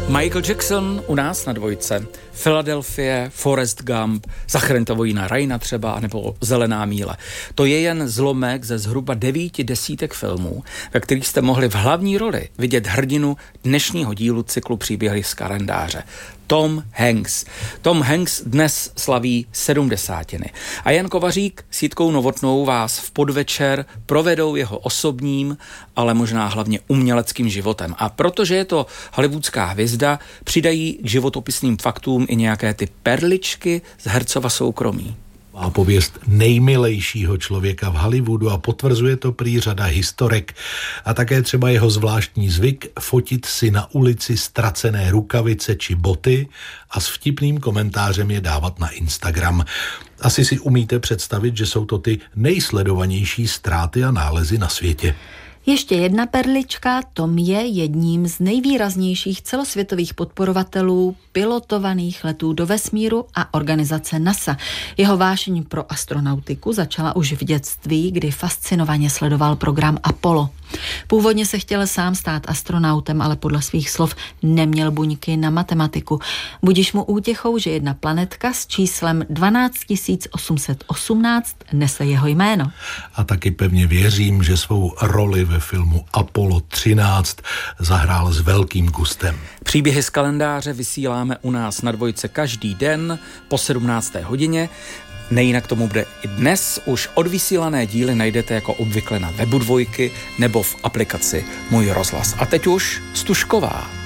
Michael Jackson u nás na Dvojce, Philadelphia, Forrest Gump, Zachraňte vojína Ryana třeba, nebo Zelená míle. To je jen zlomek ze zhruba 9 desítek filmů, ve kterých jste mohli v hlavní roli vidět hrdinu dnešního dílu cyklu Příběhy z kalendáře. Tom Hanks. Tom Hanks dnes slaví 70. A Jan Kovařík s Jitkou Novotnou vás v podvečer provedou jeho osobním, ale možná hlavně uměleckým životem. A protože je to hollywoodská hvězda, přidají k životopisným faktům i nějaké ty perličky z hercova soukromí. Má pověst nejmilejšího člověka v Hollywoodu a potvrzuje to prý řada historek. A také třeba jeho zvláštní zvyk fotit si na ulici ztracené rukavice či boty a s vtipným komentářem je dávat na Instagram. Asi si umíte představit, že jsou to ty nejsledovanější ztráty a nálezy na světě. Ještě jedna perlička, Tom je jedním z nejvýraznějších celosvětových podporovatelů pilotovaných letů do vesmíru a organizace NASA. Jeho vášeň pro astronautiku začala už v dětství, kdy fascinovaně sledoval program Apollo. Původně se chtěl sám stát astronautem, ale podle svých slov neměl buňky na matematiku. Budiž mu útěchou, že jedna planetka s číslem 12 818 nese jeho jméno. A taky pevně věřím, že svou roli ve filmu Apollo 13 zahrál s velkým gustem. Příběhy z kalendáře vysíláme u nás na Dvojce každý den po 17. hodině. Nejinak tomu bude i dnes. Už odvysílané díly najdete jako obvykle na webu Dvojky nebo v aplikaci Můj rozhlas. A teď už Stužková.